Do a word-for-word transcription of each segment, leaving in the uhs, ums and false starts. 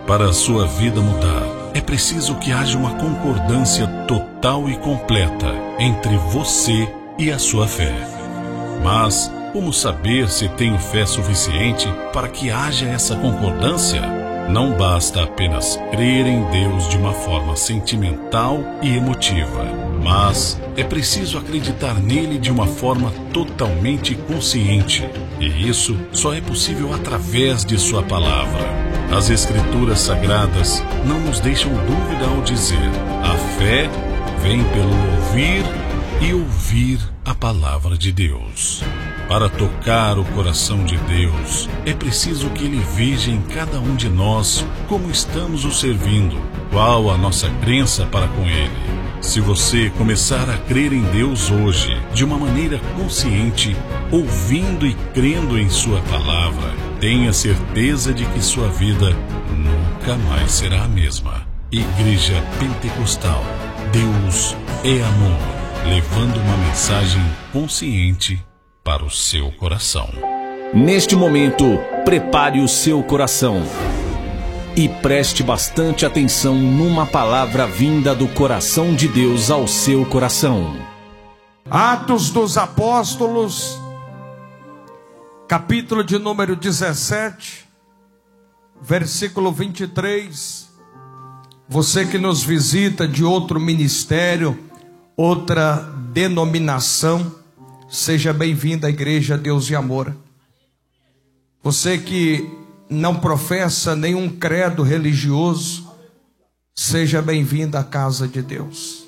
Para a sua vida mudar, é preciso que haja uma concordância total e completa entre você e a sua fé. Mas como saber se tenho fé suficiente para que haja essa concordância? Não basta apenas crer em Deus de uma forma sentimental e emotiva, mas é preciso acreditar nele de uma forma totalmente consciente. E isso só é possível através de sua palavra. As Escrituras Sagradas não nos deixam dúvida ao dizer: a fé vem pelo ouvir e ouvir a palavra de Deus. Para tocar o coração de Deus, é preciso que Ele veja em cada um de nós como estamos o servindo, qual a nossa crença para com Ele. Se você começar a crer em Deus hoje, de uma maneira consciente, ouvindo e crendo em Sua palavra, tenha certeza de que sua vida nunca mais será a mesma. Igreja Pentecostal, Deus é amor, levando uma mensagem consciente para o seu coração. Neste momento, prepare o seu coração e preste bastante atenção numa palavra vinda do coração de Deus ao seu coração. Atos dos Apóstolos, capítulo de número dezessete, versículo vinte e três. Você que nos visita de outro ministério, outra denominação, seja bem-vindo à Igreja Deus e Amor. Você que não professa nenhum credo religioso, seja bem-vindo à casa de Deus.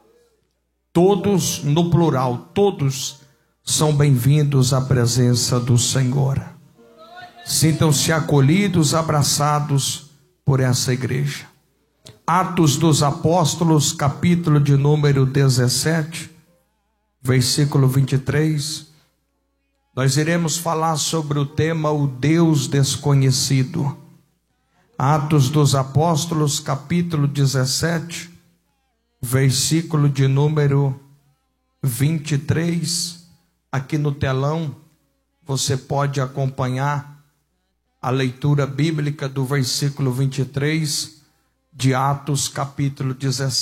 Todos, no plural, todos são bem-vindos à presença do Senhor. Sintam-se acolhidos, abraçados por essa igreja. Atos dos Apóstolos, capítulo de número dezessete, versículo vinte e três. Nós iremos falar sobre o tema o Deus desconhecido. Atos dos Apóstolos, capítulo dezessete, versículo de número vinte e três. Aqui no telão você pode acompanhar a leitura bíblica do versículo vinte e três de Atos capítulo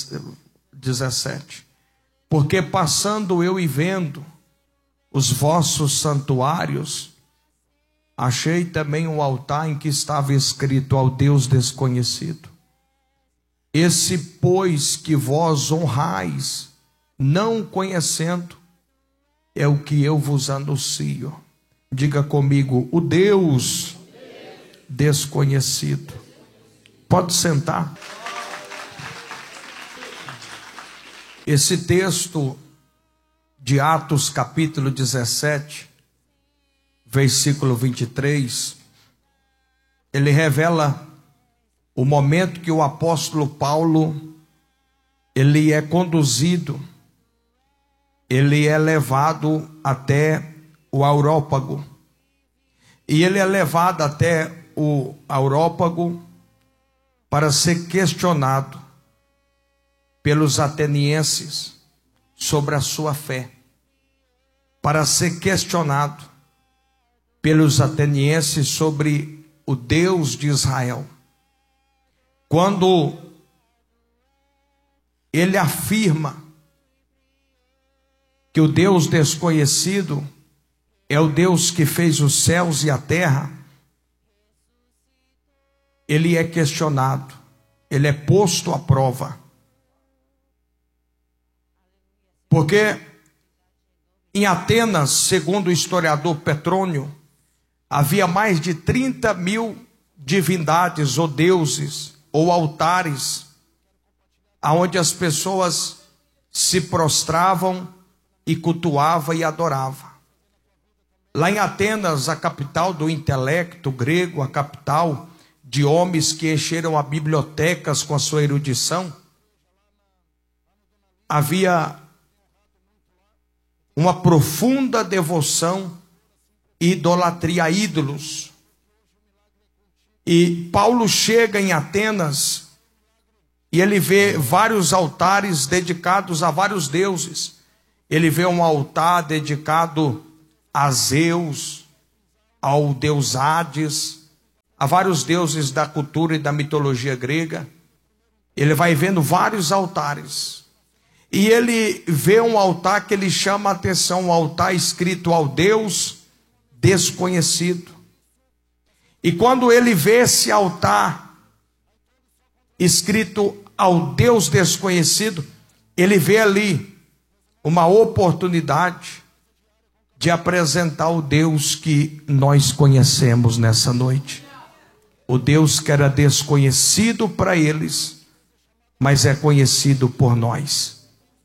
dezessete. Porque passando eu e vendo os vossos santuários, achei também um altar em que estava escrito ao Deus desconhecido. Esse, pois, que vós honrais, não conhecendo, é o que eu vos anuncio. Diga comigo, o Deus desconhecido. Pode sentar. Esse texto de Atos capítulo dezessete, versículo vinte e três, ele revela o momento que o apóstolo Paulo, ele é conduzido, ele é levado até o Areópago. E ele é levado até o Areópago para ser questionado pelos atenienses sobre a sua fé. Para ser questionado pelos atenienses sobre o Deus de Israel. Quando ele afirma que o Deus desconhecido é o Deus que fez os céus e a terra, ele é questionado, ele é posto à prova. Porque em Atenas, segundo o historiador Petrônio, havia mais de trinta mil divindades ou deuses ou altares, aonde as pessoas se prostravam e cultuavam e adoravam. Lá em Atenas, a capital do intelecto grego, a capital de homens que encheram as bibliotecas com a sua erudição, havia uma profunda devoção e idolatria a ídolos. E Paulo chega em Atenas e ele vê vários altares dedicados a vários deuses. Ele vê um altar dedicado a Zeus, ao deus Hades, a vários deuses da cultura e da mitologia grega. Ele vai vendo vários altares. E ele vê um altar que ele chama a atenção, um altar escrito ao Deus desconhecido. E quando ele vê esse altar escrito ao Deus desconhecido, ele vê ali uma oportunidade de apresentar o Deus que nós conhecemos nessa noite. O Deus que era desconhecido para eles, mas é conhecido por nós.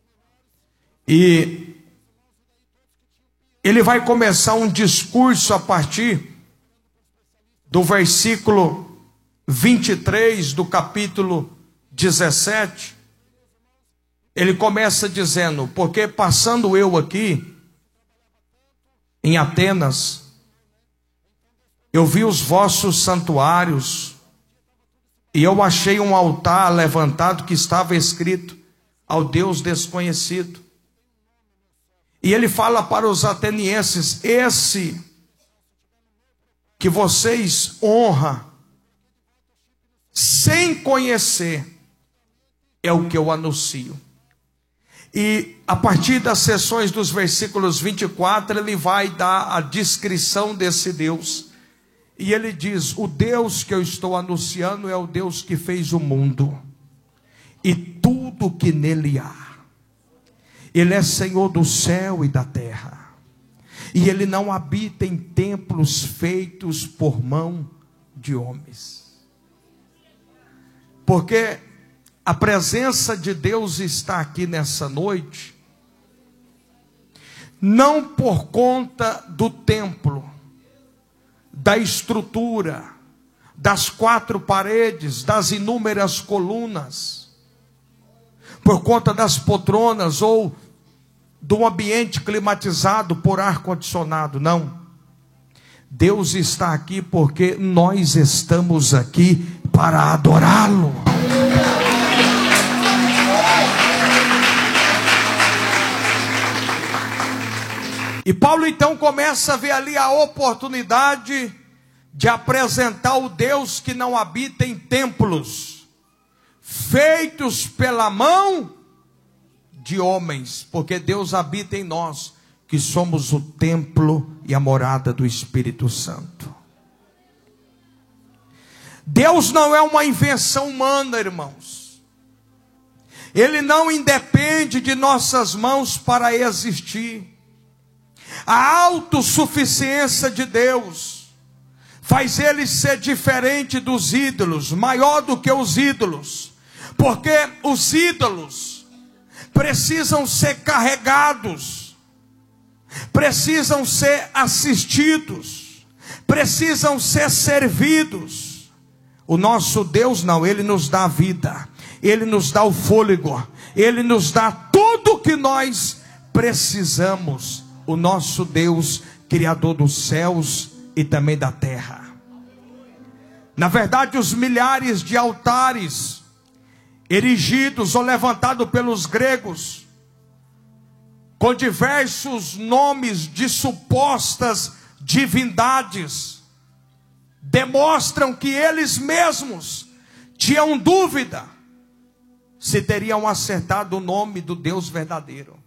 E ele vai começar um discurso a partir do versículo vinte e três do capítulo dezessete. Ele começa dizendo: porque passando eu aqui em Atenas, eu vi os vossos santuários, e eu achei um altar levantado que estava escrito ao Deus desconhecido. E ele fala para os atenienses: esse que vocês honram sem conhecer é o que eu anuncio. E a partir das sessões dos versículos vinte e quatro, ele vai dar a descrição desse Deus. E ele diz: o Deus que eu estou anunciando é o Deus que fez o mundo e tudo que nele há. Ele é Senhor do céu e da terra. E ele não habita em templos feitos por mão de homens. Porque a presença de Deus está aqui nessa noite, não por conta do templo, da estrutura, das quatro paredes, das inúmeras colunas, por conta das poltronas ou do ambiente climatizado por ar-condicionado, não. Deus está aqui porque nós estamos aqui para adorá-lo. E Paulo então começa a ver ali a oportunidade de apresentar o Deus que não habita em templos feitos pela mão de homens, porque Deus habita em nós, que somos o templo e a morada do Espírito Santo. Deus não é uma invenção humana, irmãos. Ele não independe de nossas mãos para existir. A autossuficiência de Deus faz ele ser diferente dos ídolos, maior do que os ídolos, porque os ídolos precisam ser carregados, precisam ser assistidos, precisam ser servidos. O nosso Deus não, ele nos dá a vida, ele nos dá o fôlego, ele nos dá tudo que nós precisamos. O nosso Deus, criador dos céus e também da terra. Na verdade, os milhares de altares erigidos ou levantados pelos gregos, com diversos nomes de supostas divindades, demonstram que eles mesmos tinham dúvida se teriam acertado o nome do Deus verdadeiro.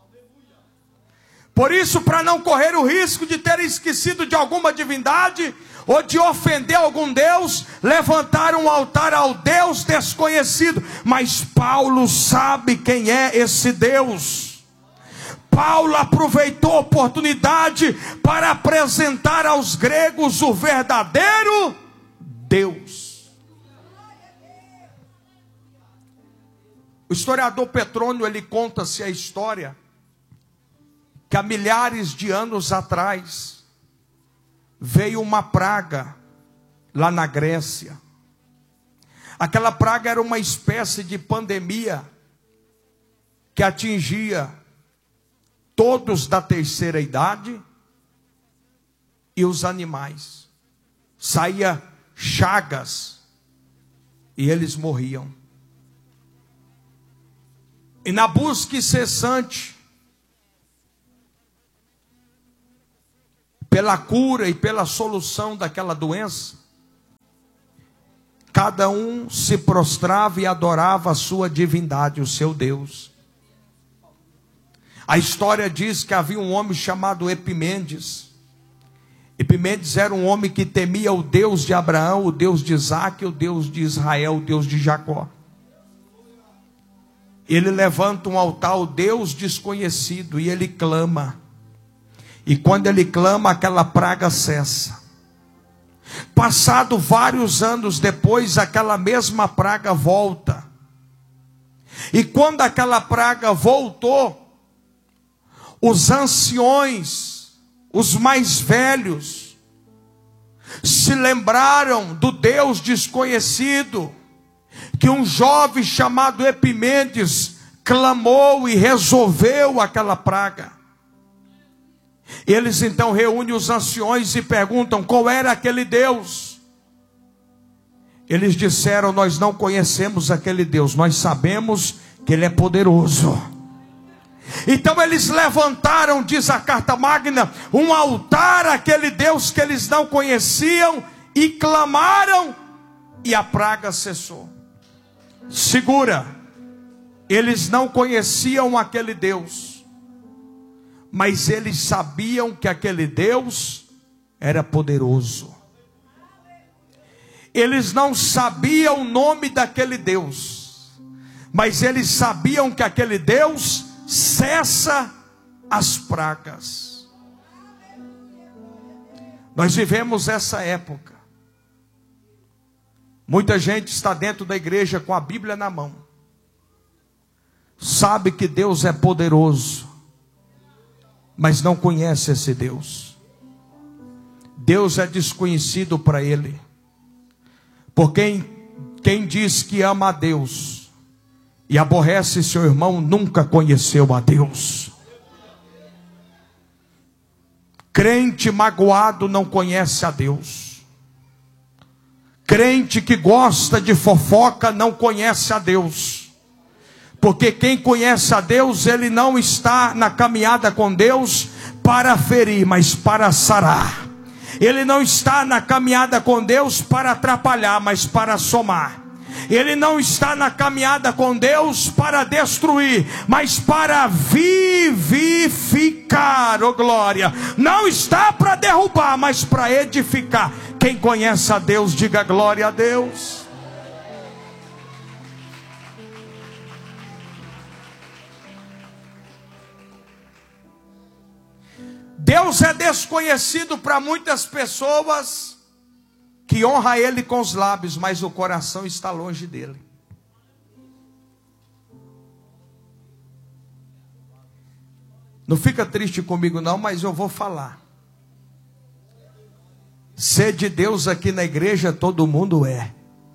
Por isso, para não correr o risco de ter esquecido de alguma divindade ou de ofender algum Deus, levantaram um altar ao Deus desconhecido. Mas Paulo sabe quem é esse Deus. Paulo aproveitou a oportunidade para apresentar aos gregos o verdadeiro Deus. O historiador Petrônio, ele conta-se a história que há milhares de anos atrás veio uma praga lá na Grécia. Aquela praga era uma espécie de pandemia que atingia todos da terceira idade e os animais. Saía chagas e eles morriam. E na busca incessante pela cura e pela solução daquela doença, cada um se prostrava e adorava a sua divindade, o seu Deus. A história diz que havia um homem chamado Epimendes. Epimendes era um homem que temia o Deus de Abraão, o Deus de Isaac, o Deus de Israel, o Deus de Jacó. Ele levanta um altar ao Deus desconhecido e ele clama. E quando ele clama, aquela praga cessa. Passado vários anos depois, aquela mesma praga volta. E quando aquela praga voltou, os anciões, os mais velhos, se lembraram do Deus desconhecido, que um jovem chamado Epimendes clamou e resolveu aquela praga. Eles então reúnem os anciões e perguntam qual era aquele Deus. Eles disseram: nós não conhecemos aquele Deus, nós sabemos que Ele é poderoso. Então eles levantaram, diz a carta magna, um altar àquele Deus que eles não conheciam e clamaram, e a praga cessou. Segura, eles não conheciam aquele Deus, mas eles sabiam que aquele Deus era poderoso. Eles não sabiam o nome daquele Deus, mas eles sabiam que aquele Deus cessa as pragas. Nós vivemos essa época. Muita gente está dentro da igreja com a Bíblia na mão. Sabe que Deus é poderoso, mas não conhece esse Deus. Deus é desconhecido para ele. Por quem, quem diz que ama a Deus e aborrece seu irmão, nunca conheceu a Deus. Crente magoado não conhece a Deus. Crente que gosta de fofoca não conhece a Deus. Porque quem conhece a Deus, ele não está na caminhada com Deus para ferir, mas para sarar. Ele não está na caminhada com Deus para atrapalhar, mas para somar. Ele não está na caminhada com Deus para destruir, mas para vivificar, oh glória. Não está para derrubar, mas para edificar. Quem conhece a Deus, diga glória a Deus. Deus é desconhecido para muitas pessoas que honra Ele com os lábios, mas o coração está longe dele. Não fica triste comigo não, mas eu vou falar. Ser de Deus aqui na igreja todo mundo é.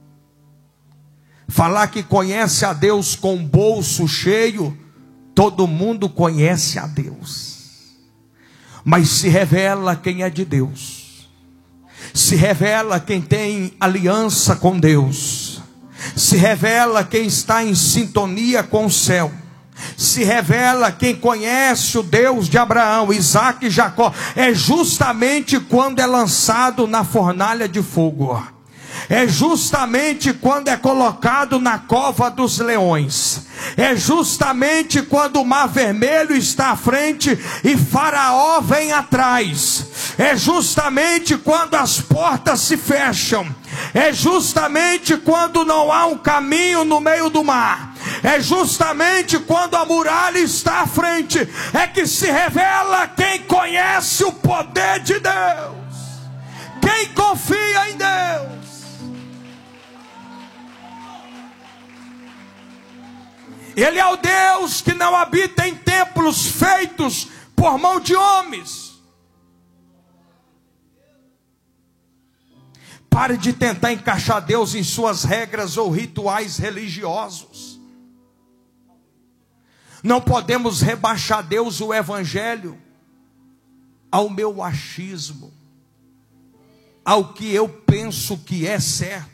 Falar que conhece a Deus com o bolso cheio, todo mundo conhece a Deus. Mas se revela quem é de Deus. Se revela quem tem aliança com Deus. Se revela quem está em sintonia com o céu. Se revela quem conhece o Deus de Abraão, Isaac e Jacó. É justamente quando é lançado na fornalha de fogo. É justamente quando é colocado na cova dos leões. É justamente quando o mar vermelho está à frente e Faraó vem atrás. É justamente quando as portas se fecham. É justamente quando não há um caminho no meio do mar. É justamente quando a muralha está à frente. É que se revela quem conhece o poder de Deus. Quem confia em Deus. Ele é o Deus que não habita em templos feitos por mão de homens. Pare de tentar encaixar Deus em suas regras ou rituais religiosos. Não podemos rebaixar Deus, o Evangelho, ao meu achismo, ao que eu penso que é certo.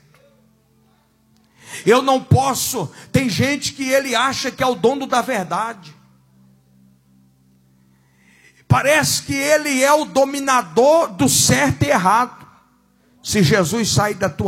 Eu não posso, tem gente que ele acha que é o dono da verdade. Parece que ele é o dominador do certo e errado. Se Jesus sair da tua